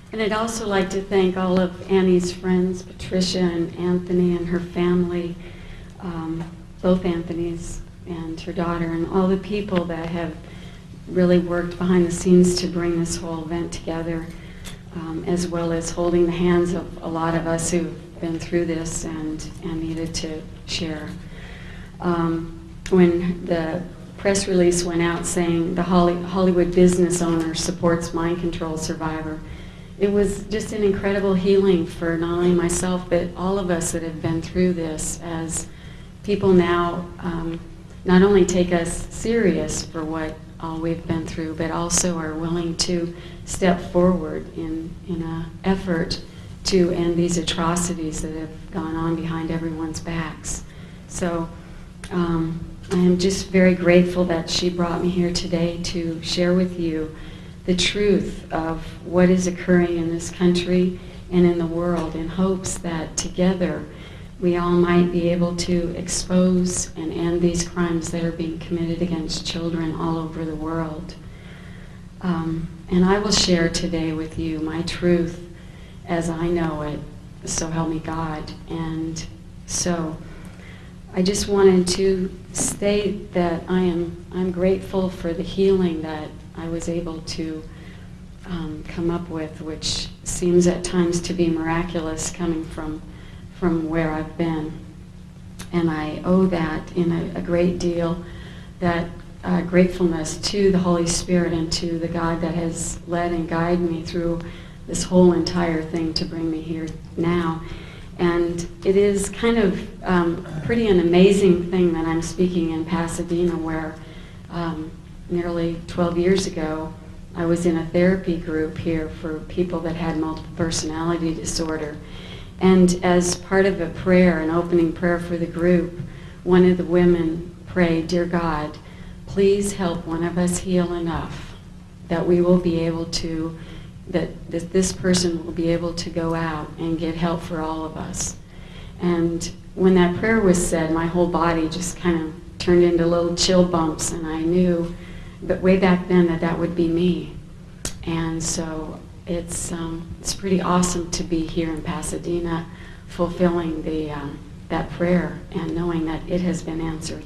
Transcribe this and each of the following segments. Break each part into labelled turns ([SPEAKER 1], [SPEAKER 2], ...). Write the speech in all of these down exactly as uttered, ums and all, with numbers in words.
[SPEAKER 1] And I'd also like to thank all of Annie's friends, Patricia and Anthony and her family, um, both Anthony's and her daughter, and all the people that have really worked behind the scenes to bring this whole event together, um, as well as holding the hands of a lot of us who've been through this and, and needed to share. Um, when the press release went out saying the Holly, Hollywood business owner supports mind control survivor, it was just an incredible healing for not only myself, but all of us that have been through this, as people now um, not only take us serious for what all we've been through, but also are willing to step forward in, in an effort to end these atrocities that have gone on behind everyone's backs. So um, I am just very grateful that she brought me here today to share with you the truth of what is occurring in this country and in the world, in hopes that together we all might be able to expose and end these crimes that are being committed against children all over the world. Um, and I will share today with you my truth as I know it, so help me God. And so I just wanted to state that I am I'm grateful for the healing that I was able to um, come up with, which seems at times to be miraculous coming from from where I've been. And I owe that in a, a great deal, that uh, gratefulness to the Holy Spirit and to the God that has led and guided me through this whole entire thing to bring me here now. And it is kind of um, pretty an amazing thing that I'm speaking in Pasadena, where um, nearly twelve years ago I was in a therapy group here for people that had multiple personality disorder. And as part of a prayer, an opening prayer for the group, one of the women prayed, "Dear God, please help one of us heal enough that we will be able to that this, this person will be able to go out and get help for all of us." And when that prayer was said, my whole body just kind of turned into little chill bumps, and I knew, but way back then, that that would be me. And so it's um, it's pretty awesome to be here in Pasadena, fulfilling the um, that prayer and knowing that it has been answered.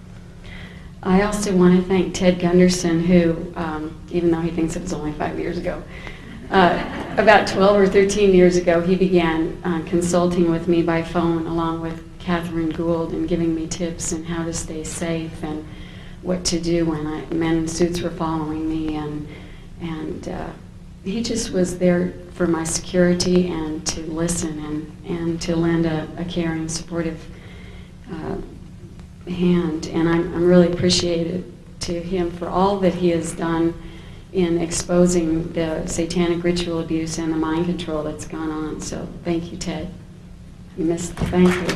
[SPEAKER 1] I also want to thank Ted Gunderson, who, um, even though he thinks it was only five years ago, Uh, about twelve or thirteen years ago, he began uh, consulting with me by phone, along with Catherine Gould, and giving me tips on how to stay safe and what to do when I, men in suits were following me. And, and uh, he just was there for my security and to listen and, and to lend a, a caring, supportive uh, hand. And I'm, I'm really appreciative to him for all that he has done in exposing the satanic ritual abuse and the mind control that's gone on. So thank you, Ted. You missed the thank you.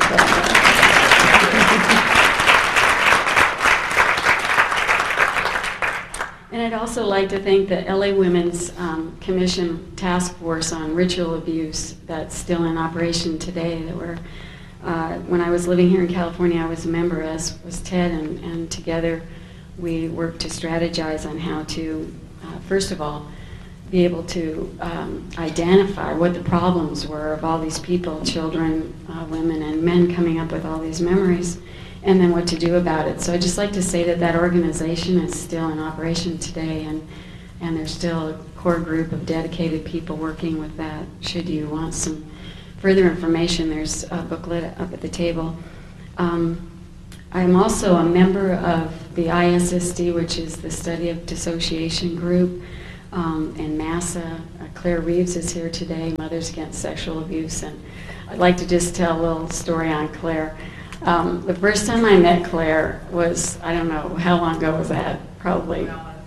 [SPEAKER 1] And I'd also like to thank the L A Women's um, Commission Task Force on Ritual Abuse that's still in operation today. That were, uh, when I was living here in California, I was a member, as was Ted, and, and together we worked to strategize on how to Uh, first of all, be able to um, identify what the problems were of all these people, children, uh, women, and men coming up with all these memories, and then what to do about it. So I'd just like to say that that organization is still in operation today, and, and there's still a core group of dedicated people working with that. Should you want some further information, there's a booklet up at the table. Um, I'm also a member of the I S S D, which is the Study of Dissociation Group, um, and MASA. Uh, Claire Reeves is here today, Mothers Against Sexual Abuse, and I'd like to just tell a little story on Claire. Um, the first time I met Claire was, I don't know, how long ago was that? Probably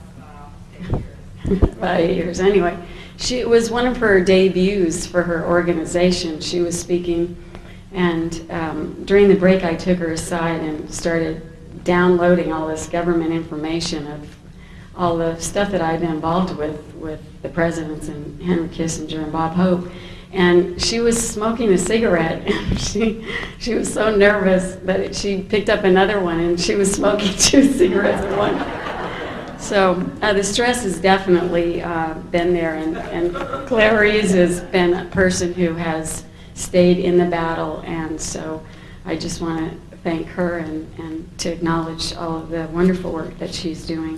[SPEAKER 1] about eight years. Anyway, she, it was one of her debuts for her organization. She was speaking. And um, during the break, I took her aside and started downloading all this government information of all the stuff that I've been involved with, with the presidents and Henry Kissinger and Bob Hope. And she was smoking a cigarette, and she, she was so nervous that she picked up another one, and she was smoking two cigarettes at once. So uh, the stress has definitely uh, been there, and, and Clarice has been a person who has stayed in the battle, and so I just want to thank her and, and to acknowledge all of the wonderful work that she's doing.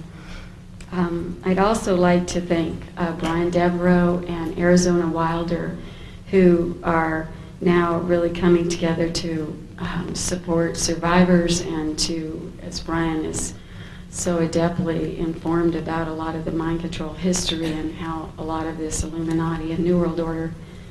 [SPEAKER 1] Um, I'd also like to thank uh, Brian Devereaux and Arizona Wilder, who are now really coming together to um, support survivors and to, as Brian is so adeptly informed about a lot of the mind control history and how a lot of this Illuminati and New World Order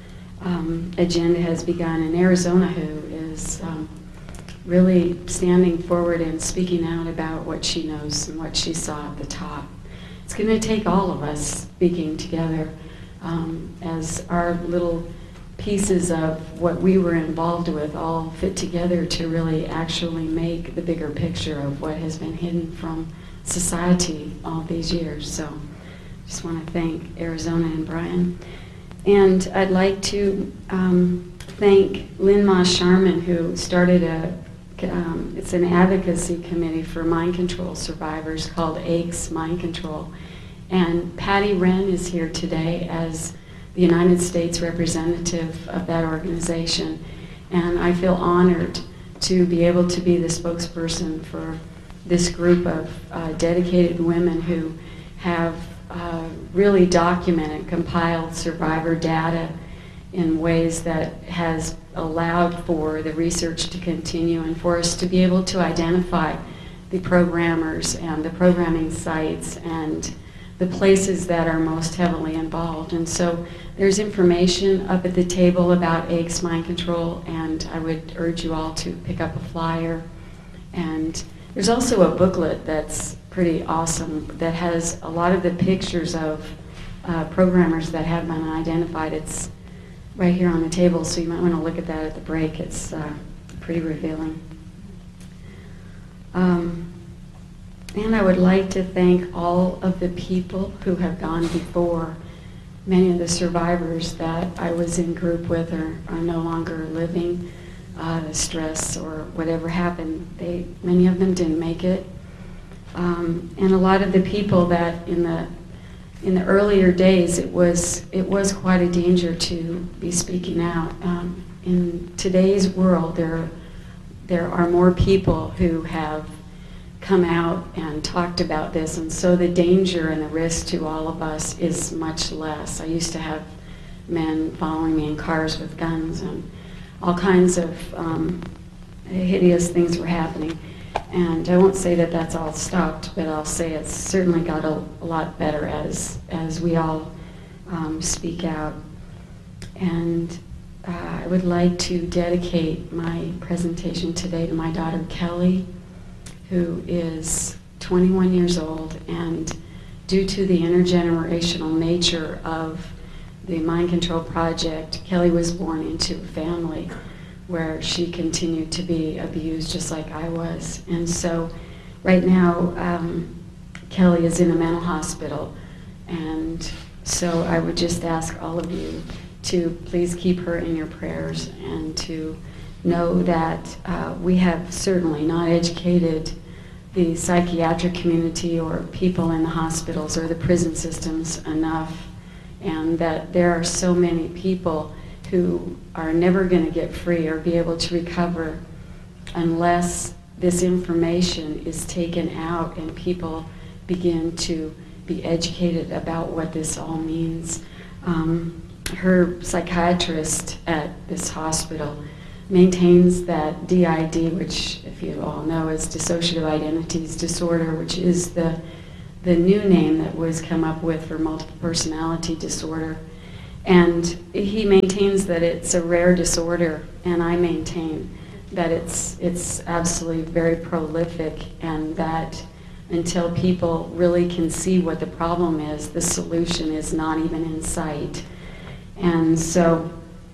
[SPEAKER 1] um, agenda has begun in Arizona, who is um, really standing forward and speaking out about what she knows and what she saw at the top. It's going to take all of us speaking together um, as our little pieces of what we were involved with all fit together to really actually make the bigger picture of what has been hidden from society all these years. So just want to thank Arizona and Brian. And I'd like to um, thank Lynn Ma Sharman, who started a, um, it's an advocacy committee for mind control survivors called A C E S Mind Control. And Patty Wren is here today as the United States representative of that organization, and I feel honored to be able to be the spokesperson for this group of uh, dedicated women who have uh, really documented, compiled survivor data in ways that has allowed for the research to continue and for us to be able to identify the programmers and the programming sites and the places that are most heavily involved. And so there's information up at the table about A C E S Mind Control, and I would urge you all to pick up a flyer. And there's also a booklet that's pretty awesome that has a lot of the pictures of uh, programmers that have been identified. It's right here on the table, so you might want to look at that at the break. It's uh, pretty revealing. Um, And I would like to thank all of the people who have gone before. Many of the survivors that I was in group with are, are no longer living. Uh, the stress or whatever happened, they, many of them didn't make it. Um, and a lot of the people that in the in the earlier days, it was it was quite a danger to be speaking out. Um, in today's world, there there are more people who have come out and talked about this, and so the danger and the risk to all of us is much less. I used to have men following me in cars with guns, and all kinds of um, hideous things were happening. And I won't say that that's all stopped, but I'll say it's certainly got a, a lot better as as we all um, speak out. And uh, I would like to dedicate my presentation today to my daughter Kelly, who is twenty-one years old, and due to the intergenerational nature of the Mind Control Project, Kelly was born into a family where she continued to be abused just like I was. And so right now, um, Kelly is in a mental hospital, and so I would just ask all of you to please keep her in your prayers and to know that uh, we have certainly not educated the psychiatric community or people in the hospitals or the prison systems enough, and that there are so many people who are never going to get free or be able to recover unless this information is taken out and people begin to be educated about what this all means. Um, her psychiatrist at this hospital maintains that D I D, which, if you all know, is dissociative identities disorder, which is the the new name that was come up with for multiple personality disorder. And he maintains that it's a rare disorder, and I maintain that it's it's absolutely very prolific, and that until people really can see what the problem is, the solution is not even in sight. And so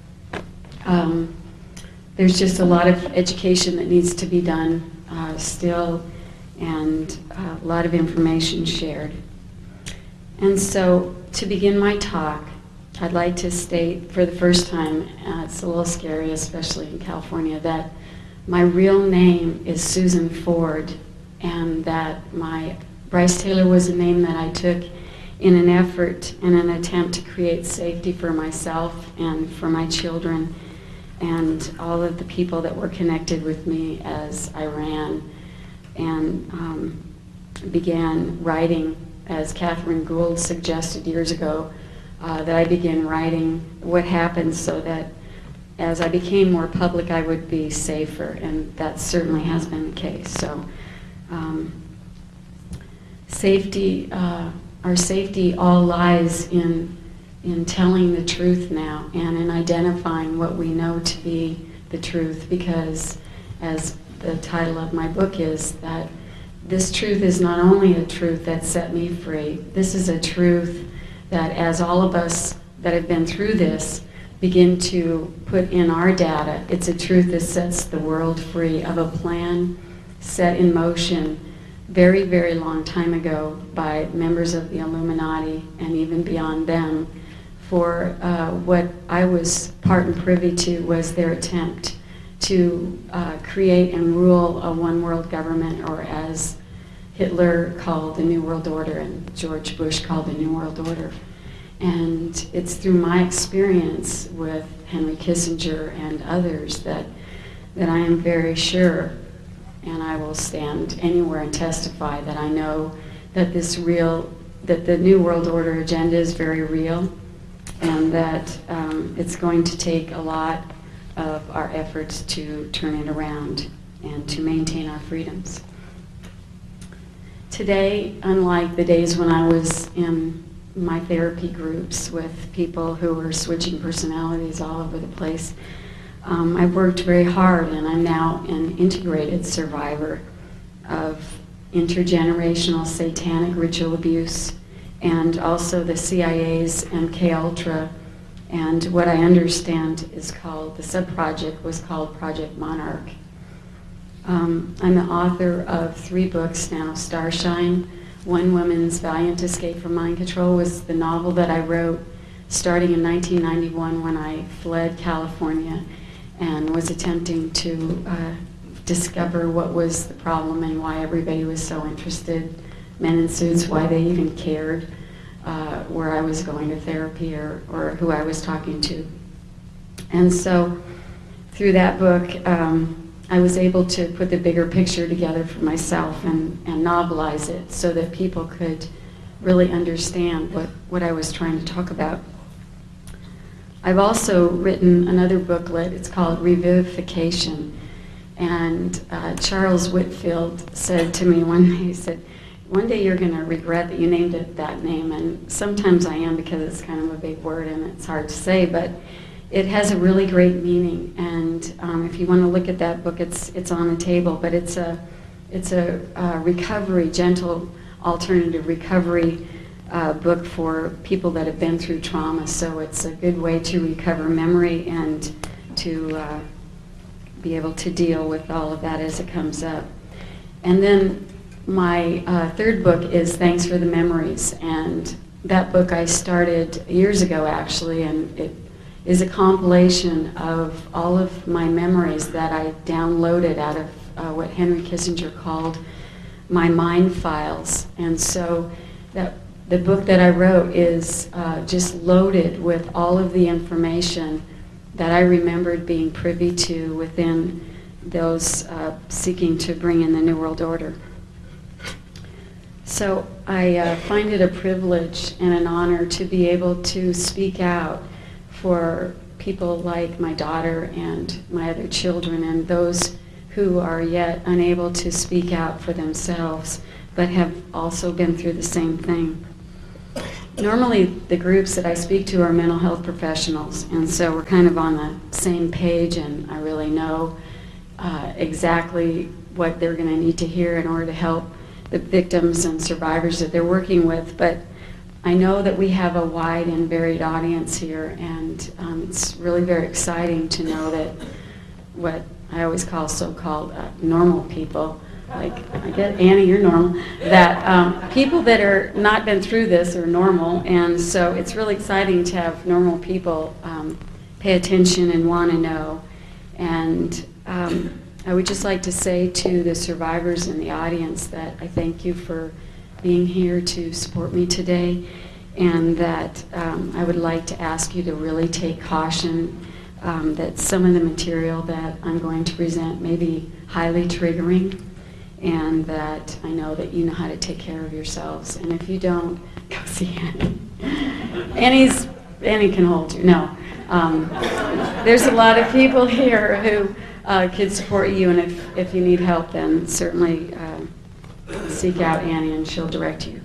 [SPEAKER 1] um, there's just a lot of education that needs to be done uh, still, and uh, a lot of information shared. And so to begin my talk, I'd like to state for the first time, uh, it's a little scary, especially in California, that my real name is Susan Ford, and that my Bryce Taylor was a name that I took in an effort and an attempt to create safety for myself and for my children and all of the people that were connected with me as I ran and um, began writing, as Catherine Gould suggested years ago, uh, that I began writing what happened so that as I became more public, I would be safer, and that certainly has been the case. So, um, safety, uh, our safety all lies in in telling the truth now and in identifying what we know to be the truth, because as the title of my book is, that this truth is not only a truth that set me free, this is a truth that as all of us that have been through this begin to put in our data, it's a truth that sets the world free of a plan set in motion very, very long time ago by members of the Illuminati and even beyond them for uh, what I was part and privy to was their attempt to uh, create and rule a one world government, or as Hitler called the New World Order and George Bush called the New World Order. And it's through my experience with Henry Kissinger and others that that I am very sure, and I will stand anywhere and testify that I know that this real, that the New World Order agenda is very real, and that um, it's going to take a lot of our efforts to turn it around and to maintain our freedoms. Today, unlike the days when I was in my therapy groups with people who were switching personalities all over the place, um, I've worked very hard, and I'm now an integrated survivor of intergenerational satanic ritual abuse and also the C I A's M K Ultra, and what I understand is called, the sub-project was called Project Monarch. Um, I'm the author of three books now. Starshine, One Woman's Valiant Escape from Mind Control, was the novel that I wrote starting in nineteen ninety-one when I fled California and was attempting to uh, discover what was the problem and why everybody was so interested, men in suits, why they even cared uh, where I was going to therapy or, or who I was talking to. And so through that book, um, I was able to put the bigger picture together for myself and, and novelize it so that people could really understand what, what I was trying to talk about. I've also written another booklet. It's called Revivification. And uh, Charles Whitfield said to me one day, he said, one day you're going to regret that you named it that name. And sometimes I am, because it's kind of a big word and it's hard to say, but it has a really great meaning. And um, if you want to look at that book, it's it's on the table. But it's a it's a uh, recovery, gentle alternative recovery uh, book for people that have been through trauma. So it's a good way to recover memory and to uh, be able to deal with all of that as it comes up. And then my uh, third book is Thanks for the Memories. And that book I started years ago, actually, and it is a compilation of all of my memories that I downloaded out of uh, what Henry Kissinger called my mind files. And so that the book that I wrote is uh, just loaded with all of the information that I remembered being privy to within those uh, seeking to bring in the New World Order. So I uh, find it a privilege and an honor to be able to speak out for people like my daughter and my other children and those who are yet unable to speak out for themselves but have also been through the same thing. Normally the groups that I speak to are mental health professionals, and so we're kind of on the same page, and I really know uh, exactly what they're going to need to hear in order to help the victims and survivors that they're working with. But I know that we have a wide and varied audience here, and um, it's really very exciting to know that what I always call so-called uh, normal people, like, I get, Annie, you're normal, that um, people that are not been through this are normal, and so it's really exciting to have normal people um, pay attention and want to know. And um, I would just like to say to the survivors in the audience that I thank you for being here to support me today, and that um, I would like to ask you to really take caution um, that some of the material that I'm going to present may be highly triggering, and that I know that you know how to take care of yourselves. And if you don't, go see Annie. Annie's, Annie can hold you. No. Um, there's a lot of people here who uh, could support you, and if, if you need help, then certainly uh, seek out Annie and she'll direct you.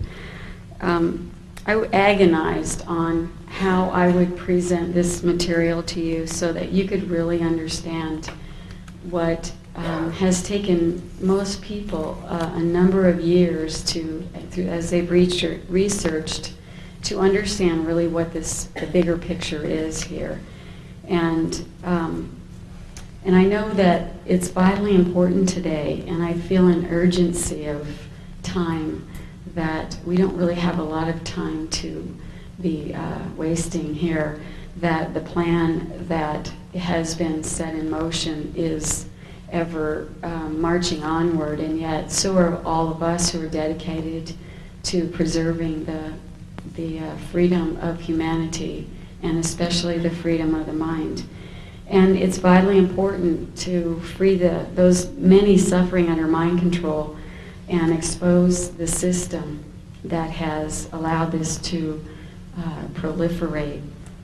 [SPEAKER 1] Um, I agonized on how I would present this material to you so that you could really understand what um, has taken most people uh, a number of years to, as they've researched, to understand really what this the bigger picture is here. And um, and I know that it's vitally important today, and I feel an urgency of time that we don't really have a lot of time to be uh, wasting here, that the plan that has been set in motion is ever um, marching onward, and yet so are all of us who are dedicated to preserving the the uh, freedom of humanity, and especially the freedom of the mind. And it's vitally important to free the those many suffering under mind control and expose the system that has allowed this to uh, proliferate,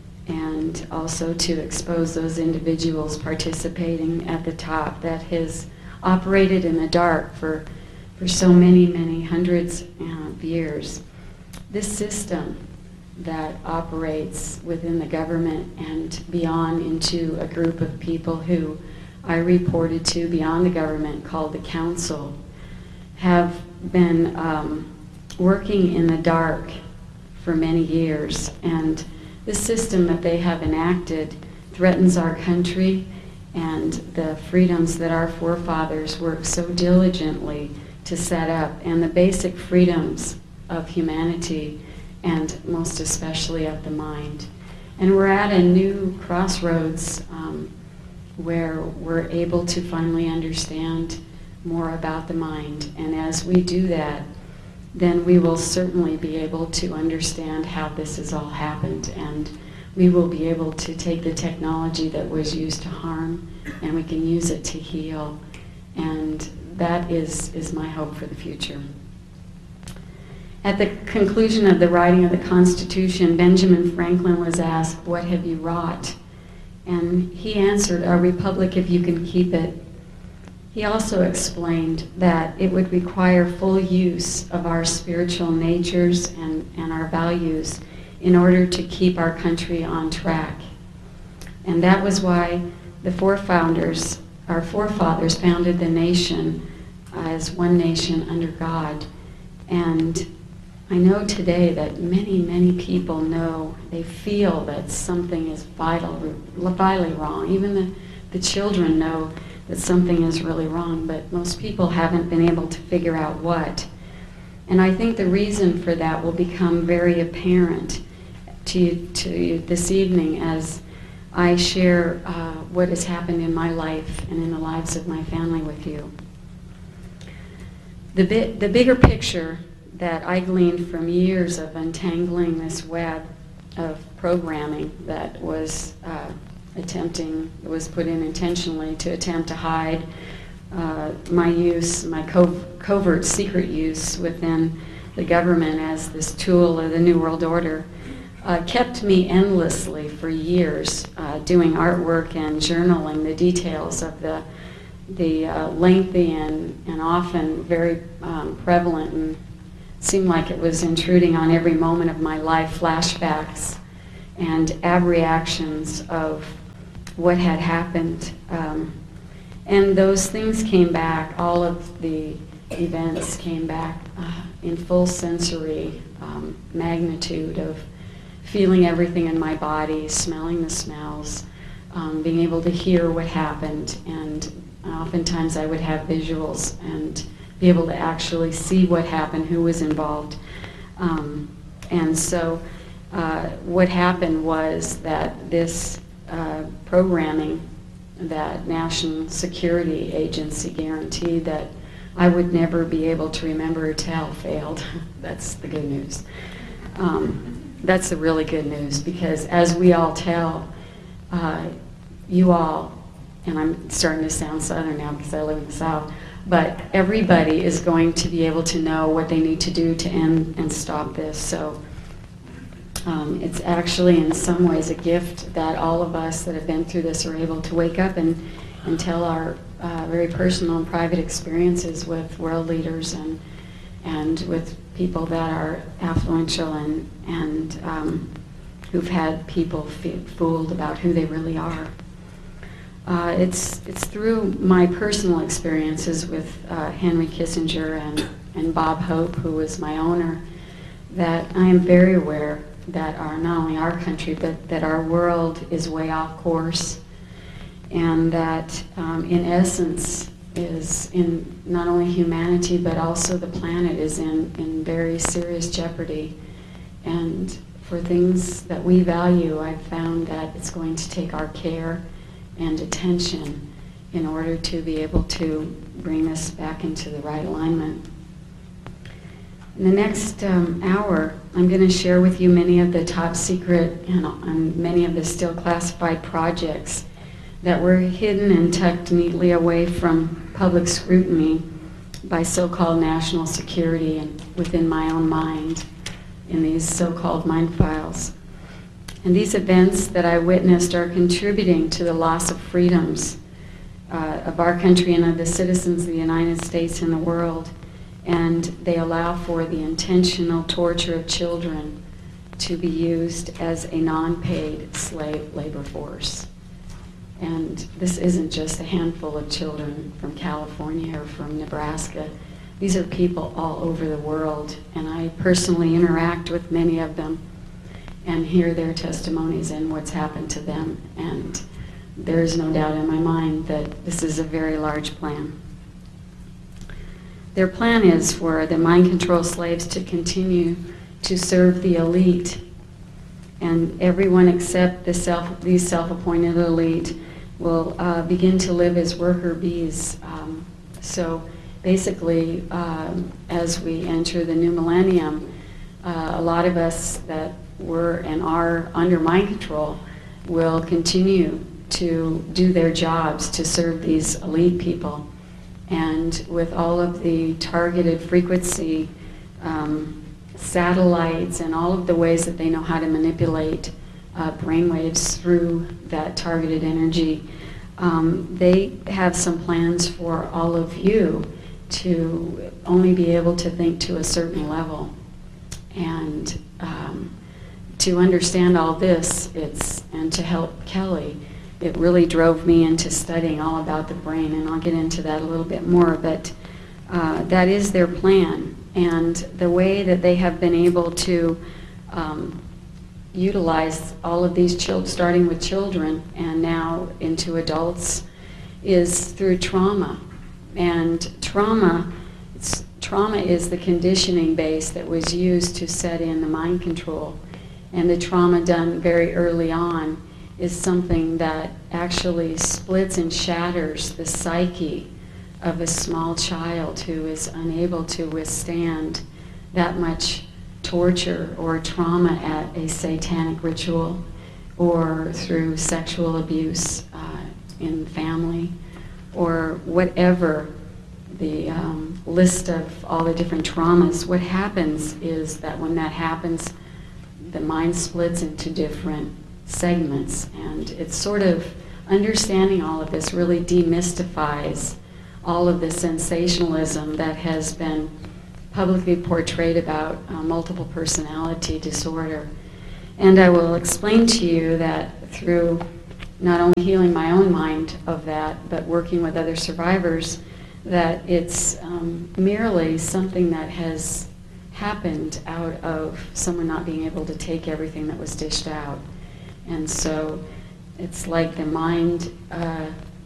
[SPEAKER 1] and also to expose those individuals participating at the top that has operated in the dark for, for so many, many hundreds of years. This system that operates within the government and beyond into a group of people who I reported to beyond the government called the Council have been um, working in the dark for many years, and the system that they have enacted threatens our country and the freedoms that our forefathers worked so diligently to set up, and the basic freedoms of humanity, and most especially of the mind. And we're at a new crossroads um, where we're able to finally understand more about the mind. And as we do that, then we will certainly be able to understand how this has all happened, and we will be able to take the technology that was used to harm and we can use it to heal. And that is, is my hope for the future. At the conclusion of the writing of the Constitution, Benjamin Franklin was asked, "What have you wrought?" And he answered, "A republic if you can keep it." He also explained that it would require full use of our spiritual natures and, and our values in order to keep our country on track. And that was why the forefounders, our forefathers, founded the nation as one nation under God. And I know today that many, many people know, they feel that something is vital, vitally wrong. Even the, the children know that something is really wrong, but most people haven't been able to figure out what. And I think the reason for that will become very apparent to you, to you this evening as I share uh, what has happened in my life and in the lives of my family with you. The, bi- the bigger picture that I gleaned from years of untangling this web of programming that was uh, attempting, was put in intentionally to attempt to hide uh, my use, my co- covert secret use within the government as this tool of the New World Order, uh, kept me endlessly for years uh, doing artwork and journaling the details of the the uh, lengthy and, and often very um, prevalent and seemed like it was intruding on every moment of my life, flashbacks and abreactions of what had happened. Um, and those things came back, all of the events came back uh, in full sensory um, magnitude of feeling everything in my body, smelling the smells, um, being able to hear what happened, and oftentimes I would have visuals and be able to actually see what happened, who was involved. Um, and so uh, what happened was that this uh, programming that National Security Agency guaranteed that I would never be able to remember or tell failed. That's the good news. Um, that's the really good news, because as we all tell, uh, you all, and I'm starting to sound Southern now because I live in the South, but everybody is going to be able to know what they need to do to end and stop this. So um, it's actually in some ways a gift that all of us that have been through this are able to wake up and, and tell our uh, very personal and private experiences with world leaders and and with people that are affluential and, and um, who've had people f- fooled about who they really are. Uh, it's it's through my personal experiences with uh, Henry Kissinger and, and Bob Hope, who was my owner, that I am very aware that our, not only our country, but that our world is way off course, and that um, in essence is in not only humanity but also the planet is in, in very serious jeopardy. And for things that we value, I've found that it's going to take our care and attention in order to be able to bring us back into the right alignment. In the next um, hour, I'm going to share with you many of the top secret and, and many of the still classified projects that were hidden and tucked neatly away from public scrutiny by so-called national security and within my own mind in these so-called mind files. And these events that I witnessed are contributing to the loss of freedoms uh, of our country and of the citizens of the United States and the world. And they allow for the intentional torture of children to be used as a non-paid slave labor force. And this isn't just a handful of children from California or from Nebraska. These are people all over the world, and I personally interact with many of them and hear their testimonies and what's happened to them. And there is no doubt in my mind that this is a very large plan. Their plan is for the mind control slaves to continue to serve the elite, and everyone except the self, these self-appointed elite will uh, begin to live as worker bees. Um, so basically, um, as we enter the new millennium, uh, a lot of us that were and are under mind control will continue to do their jobs to serve these elite people. And with all of the targeted frequency um, satellites and all of the ways that they know how to manipulate uh, brainwaves through that targeted energy, um, they have some plans for all of you to only be able to think to a certain level. And um, to understand all this, it's and to help Kelly, it really drove me into studying all about the brain, and I'll get into that a little bit more, but uh, that is their plan. And the way that they have been able to um, utilize all of these children, starting with children and now into adults, is through trauma. And trauma, it's, trauma is the conditioning base that was used to set in the mind control. And the trauma done very early on is something that actually splits and shatters the psyche of a small child who is unable to withstand that much torture or trauma at a satanic ritual or through sexual abuse uh, in family or whatever the um, list of all the different traumas. What happens is that when that happens, the mind splits into different segments, and it's sort of understanding all of this really demystifies all of the sensationalism that has been publicly portrayed about uh, multiple personality disorder. And I will explain to you that through not only healing my own mind of that, but working with other survivors, that it's um, merely something that has happened out of someone not being able to take everything that was dished out. And so it's like the mind uh,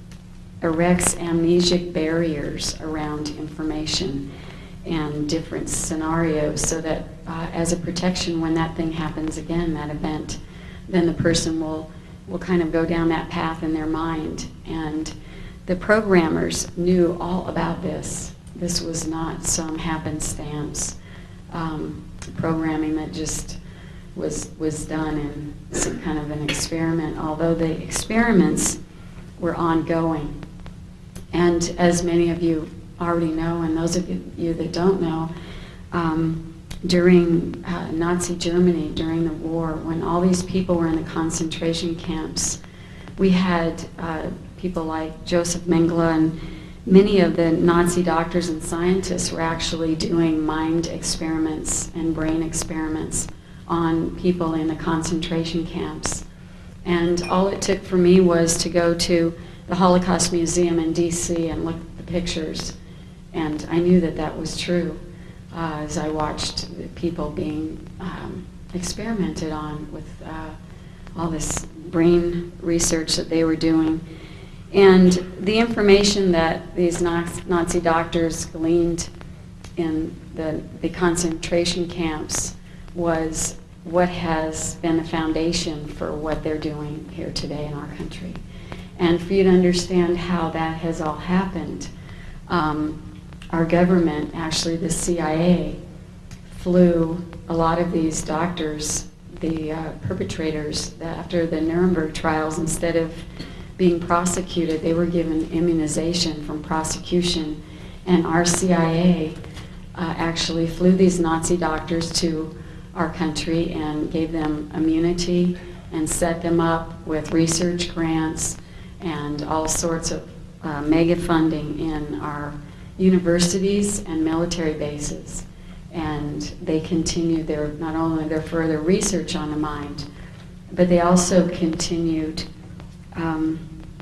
[SPEAKER 1] erects amnesic barriers around information and different scenarios so that uh, as a protection when that thing happens again, that event, then the person will, will kind of go down that path in their mind. And the programmers knew all about this. This was not some happenstance um, programming that just was was done in some kind of an experiment, although the experiments were ongoing. And as many of you already know, and those of you that don't know, um, during uh, Nazi Germany, during the war, when all these people were in the concentration camps, we had uh, people like Joseph Mengele, and many of the Nazi doctors and scientists were actually doing mind experiments and brain experiments on people in the concentration camps. And all it took for me was to go to the Holocaust Museum in D C and look at the pictures, and I knew that that was true uh, as I watched the people being um, experimented on with uh, all this brain research that they were doing. And the information that these Nazi doctors gleaned in the, the concentration camps was what has been the foundation for what they're doing here today in our country. And for you to understand how that has all happened, um, our government, actually the C I A, flew a lot of these doctors, the uh, perpetrators, after the Nuremberg trials. Instead of being prosecuted, they were given immunization from prosecution. And our C I A uh, actually flew these Nazi doctors to our country and gave them immunity and set them up with research grants and all sorts of uh, mega funding in our universities and military bases. And they continued their, not only their further research on the mind, but they also continued um,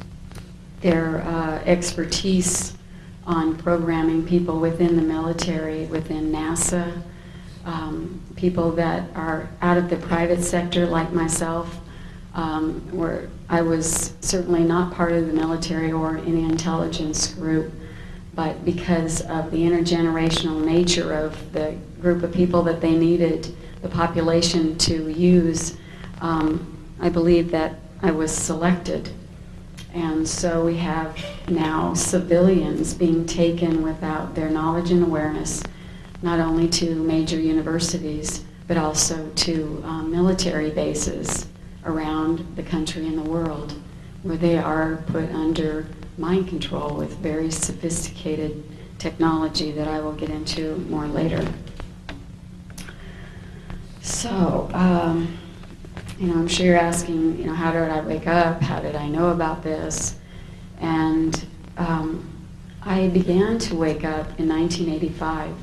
[SPEAKER 1] their uh, expertise on programming people within the military, within NASA, um, people that are out of the private sector like myself, um, where I was certainly not part of the military or any intelligence group, but because of the intergenerational nature of the group of people that they needed the population to use, um, I believe that I was selected. And so we have now civilians being taken without their knowledge and awareness, not only to major universities, but also to um, military bases around the country and the world, where they are put under mind control with very sophisticated technology that I will get into more later. So, um, you know, I'm sure you're asking, you know, how did I wake up? How did I know about this? And um, I began to wake up in nineteen eighty-five.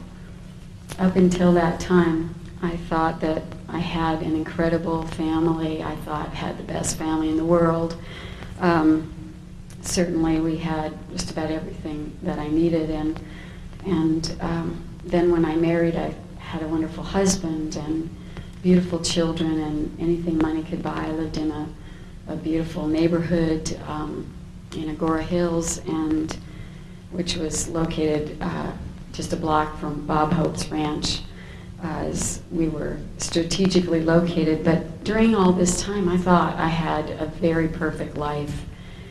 [SPEAKER 1] Up until that time, I thought that I had an incredible family. I thought I had the best family in the world. Um, certainly we had just about everything that I needed. And, and um, then when I married, I had a wonderful husband and beautiful children and anything money could buy. I lived in a, a beautiful neighborhood um, in Agora Hills, and which was located uh, just a block from Bob Hope's ranch. Uh, as we were strategically located, but during all this time I thought I had a very perfect life,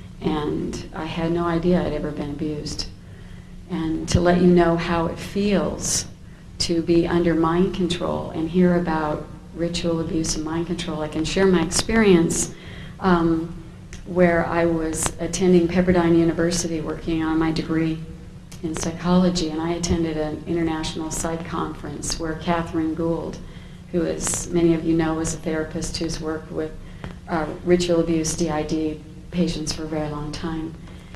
[SPEAKER 1] and I had no idea I'd ever been abused. And to let you know how it feels to be under mind control and hear about ritual abuse and mind control, I can share my experience um, where I was attending Pepperdine University working on my degree in psychology, and I attended an international psych conference where Catherine Gould, who, as many of you know, is a therapist who's worked with uh, ritual abuse, D I D patients for a very long time.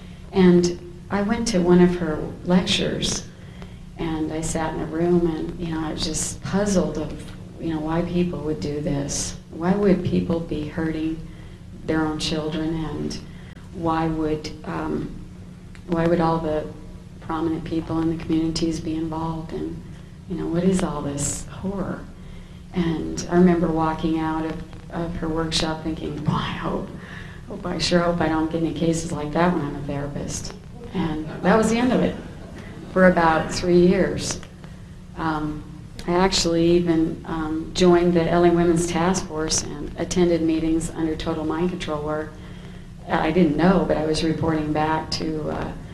[SPEAKER 1] And I went to one of her lectures, and I sat in a room, and you know, I was just puzzled of, you know, why people would do this. Why would people be hurting their own children, and why would um, why would all the prominent people in the communities be involved, and you know, what is all this horror? And I remember walking out of, of her workshop thinking, boy, I hope, hope, I sure hope I don't get any cases like that when I'm a therapist. And that was the end of it for about three years. Um, I actually even um, joined the L A Women's Task Force and attended meetings under total mind control where I didn't know, but I was reporting back to uh,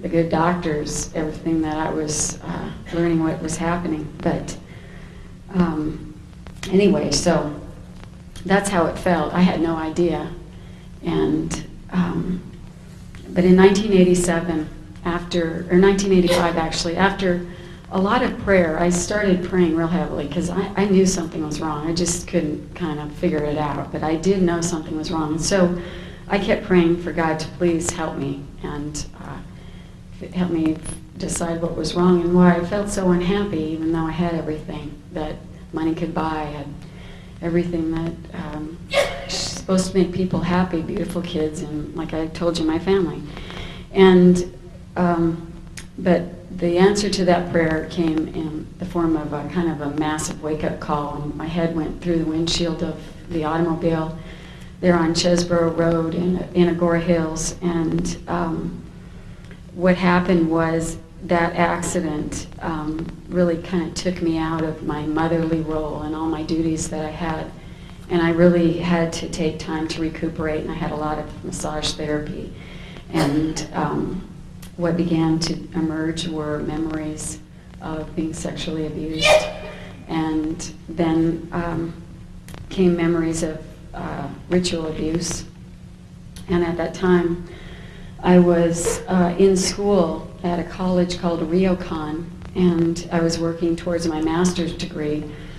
[SPEAKER 1] the good doctors everything that I was uh, learning what was happening. But um, anyway, so that's how it felt. I had no idea. And um, but in nineteen eighty-seven, after, or nineteen eighty-five actually, after a lot of prayer, I started praying real heavily because I, I knew something was wrong. I just couldn't kind of figure it out, but I did know something was wrong. And so I kept praying for God to please help me and uh, help me decide what was wrong and why I felt so unhappy, even though I had everything that money could buy. I had everything that um, is supposed to make people happy, beautiful kids, and like I told you, my family. And um, but the answer to that prayer came in the form of a kind of a massive wake-up call, and my head went through the windshield of the automobile there on Chesborough Road in, in Agora Hills. And um, what happened was that accident um, really kind of took me out of my motherly role and all my duties that I had. And I really had to take time to recuperate, and I had a lot of massage therapy. And um, what began to emerge were memories of being sexually abused. And then um, came memories of uh, ritual abuse. And at that time, I was uh, in school at a college called Ryokan, and I was working towards my master's degree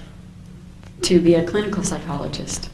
[SPEAKER 1] to be a clinical psychologist.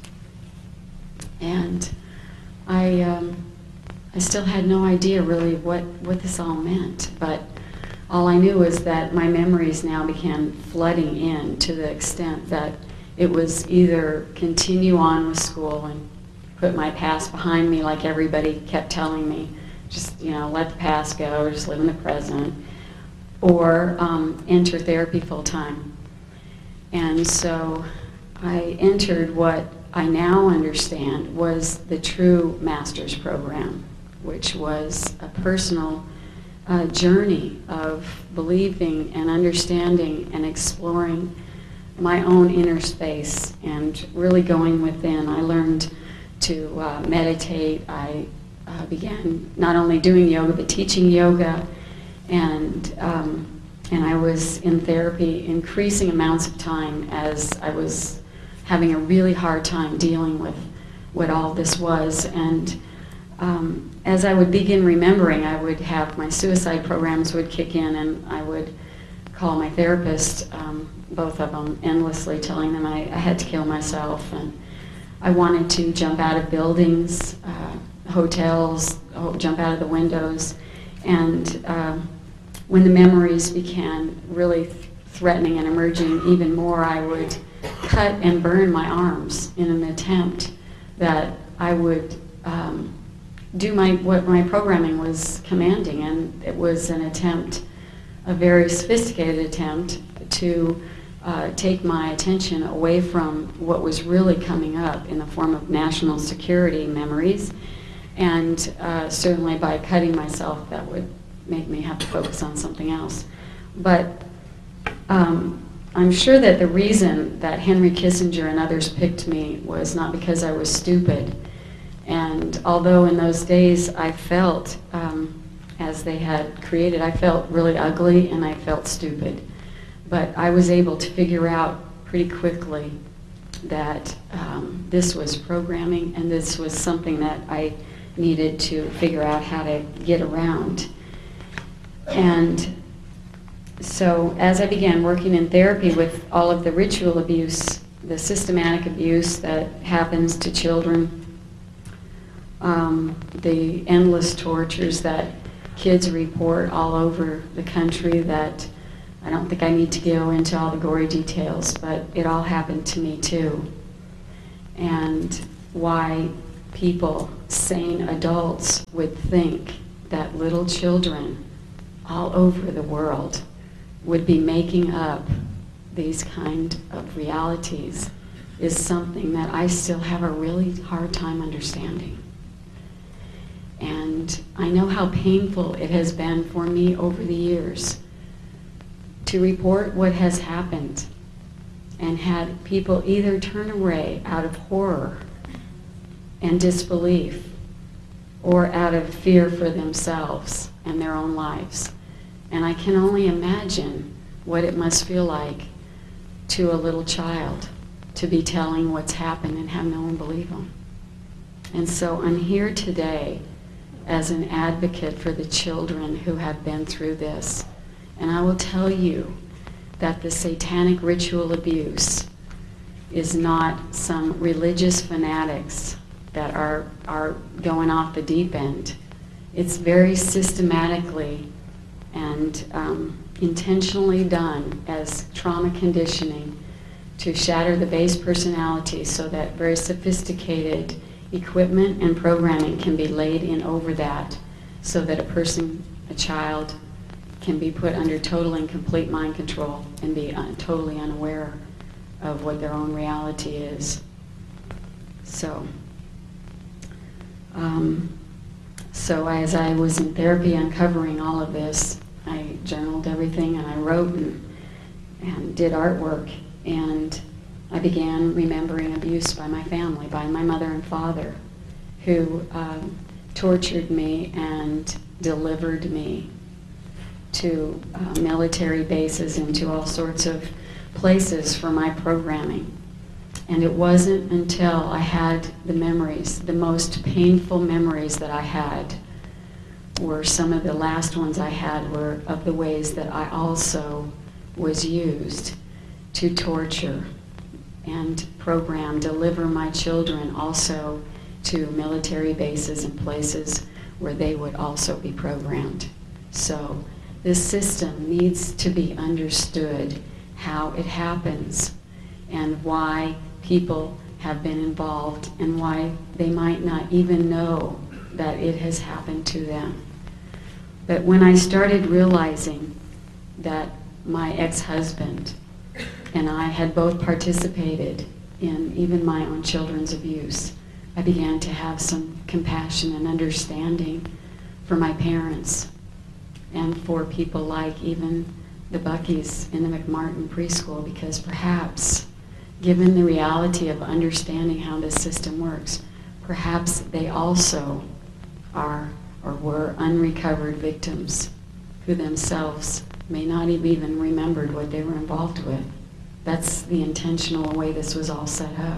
[SPEAKER 1] And I, um, I still had no idea really what, what this all meant, but all I knew was that my memories now began flooding in to the extent that it was either continue on with school and put my past behind me like everybody kept telling me, just, you know, let the past go, just live in the present, or um, enter therapy full time. And so I entered what I now understand was the true master's program, which was a personal uh, journey of believing and understanding and exploring my own inner space and really going within. I learned to uh, meditate. I uh, began not only doing yoga but teaching yoga, and um, and I was in therapy increasing amounts of time as I was having a really hard time dealing with what all this was. And um, as I would begin remembering, I would have my suicide programs would kick in, and I would call my therapist, um, both of them, endlessly telling them I, I had to kill myself, and I wanted to jump out of buildings, uh, hotels, oh, jump out of the windows. And uh, when the memories began really th- threatening and emerging even more, I would cut and burn my arms in an attempt that I would um, do my what my programming was commanding. And it was an attempt, a very sophisticated attempt, to uh, take my attention away from what was really coming up in the form of national security memories. And uh, certainly by cutting myself, that would make me have to focus on something else. But um, I'm sure that the reason that Henry Kissinger and others picked me was not because I was stupid. And although in those days I felt, um, as they had created, I felt really ugly and I felt stupid. But I was able to figure out pretty quickly that um, this was programming, and this was something that I needed to figure out how to get around. And so as I began working in therapy with all of the ritual abuse, the systematic abuse that happens to children, um, the endless tortures that kids report all over the country, that I don't think I need to go into all the gory details, but it all happened to me too. And why people, sane adults, would think that little children all over the world would be making up these kind of realities is something that I still have a really hard time understanding. And I know how painful it has been for me over the years to report what has happened and had people either turn away out of horror and disbelief, or out of fear for themselves and their own lives. And I can only imagine what it must feel like to a little child to be telling what's happened and have no one believe them. And so I'm here today as an advocate for the children who have been through this. And I will tell you that the satanic ritual abuse is not some religious fanatics that are, are going off the deep end. It's very systematically and um, intentionally done as trauma conditioning to shatter the base personality so that very sophisticated equipment and programming can be laid in over that so that a person, a child, can be put under total and complete mind control and be uh, totally unaware of what their own reality is. So, um, so as I was in therapy uncovering all of this, I journaled everything and I wrote and, and did artwork, and I began remembering abuse by my family, by my mother and father, who um, tortured me and delivered me to uh, military bases and to all sorts of places for my programming. And it wasn't until I had the memories, the most painful memories that I had were some of the last ones I had were of the ways that I also was used to torture and program, deliver my children also to military bases and places where they would also be programmed. So this system needs to be understood, how it happens and why people have been involved and why they might not even know that it has happened to them. But when I started realizing that my ex-husband and I had both participated in even my own children's abuse, I began to have some compassion and understanding for my parents and for people like even the Buckies in the McMartin preschool, because perhaps, given the reality of understanding how this system works, perhaps they also are or were unrecovered victims who themselves may not have even remembered what they were involved with. That's the intentional way this was all set up.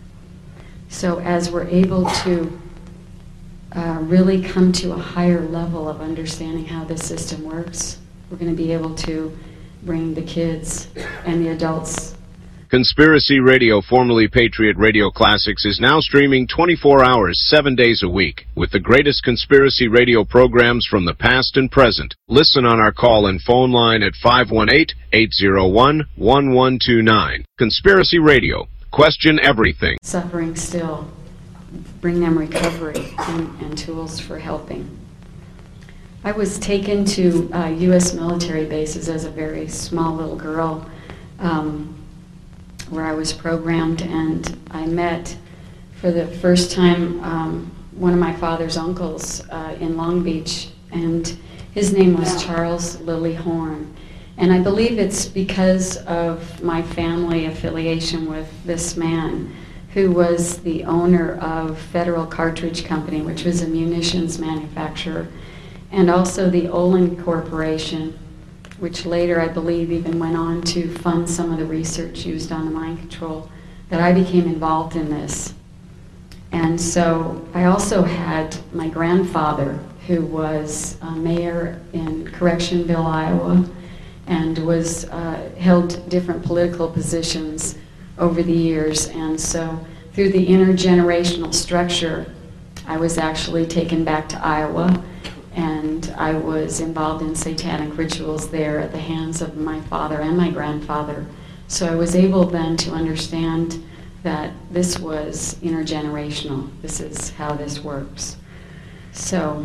[SPEAKER 1] So as we're able to uh, really come to a higher level of understanding how this system works, we're going to be able to bring the kids and the adults.
[SPEAKER 2] Conspiracy Radio, formerly Patriot Radio Classics, is now streaming twenty-four hours, seven days a week, with the greatest conspiracy radio programs from the past and present. Listen on our call and phone line at five one eight, eight zero one, one one two nine. Conspiracy Radio. Question everything.
[SPEAKER 1] Suffering still. Bring them recovery and, and tools for helping. I was taken to uh, U S military bases as a very small little girl, um, where I was programmed, and I met for the first time um, one of my father's uncles uh, in Long Beach, and his name was Charles Lilly Horn. And I believe it's because of my family affiliation with this man, who was the owner of Federal Cartridge Company, which was a munitions manufacturer, and also the Olin Corporation, which later I believe even went on to fund some of the research used on the mind control, that I became involved in this. And so I also had my grandfather, who was a mayor in Correctionville, Iowa, and was uh, held different political positions over the years. And so through the intergenerational structure, I was actually taken back to Iowa, and I was involved in satanic rituals there at the hands of my father and my grandfather. So I was able then to understand that this was intergenerational. This is how this works. So